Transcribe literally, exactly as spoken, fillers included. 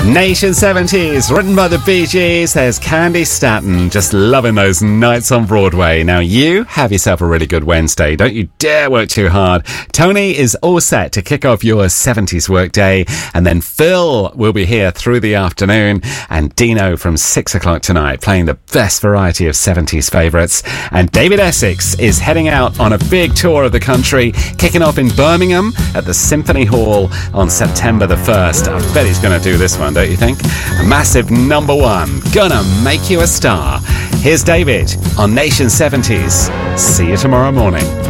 Nation seventies, written by the Bee Gees. There's Candy Staton, just loving those nights on Broadway. Now you have yourself a really good Wednesday. Don't you dare work too hard. Tony is all set to kick off your seventies workday, and then Phil will be here through the afternoon, and Dino from six o'clock tonight playing the best variety of seventies favourites. And David Essex is heading out on a big tour of the country, kicking off in Birmingham at the Symphony Hall on September the first. I bet he's going to do this one, don't you think? A massive number one, gonna make you a star. Here's David on Nation seventies. See you tomorrow morning.